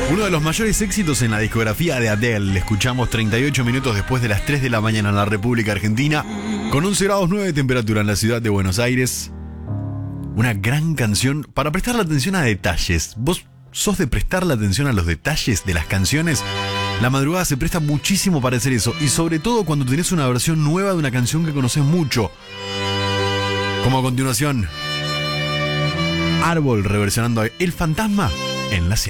Uno de los mayores éxitos en la discografía de Adele. Le escuchamos 38 minutos después de las 3 de la mañana en la República Argentina, con 11 grados 9 de temperatura en la ciudad de Buenos Aires. Una gran canción para prestarle atención a detalles. ¿Vos sos de prestarle atención a los detalles de las canciones? La madrugada se presta muchísimo para hacer eso, y sobre todo cuando tenés una versión nueva de una canción que conoces mucho. Como a continuación, Árbol reversionando a El Fantasma en la